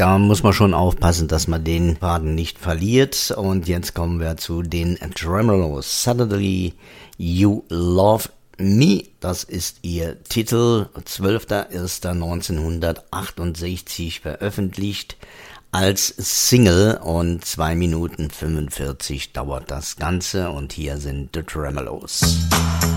da muss man schon aufpassen, dass man den Faden nicht verliert. Und jetzt kommen wir zu den Tremolos. Suddenly You Love Me, das ist ihr Titel, 12.01.1968 veröffentlicht als Single und 2 Minuten 45 dauert das Ganze und hier sind The Tremolos.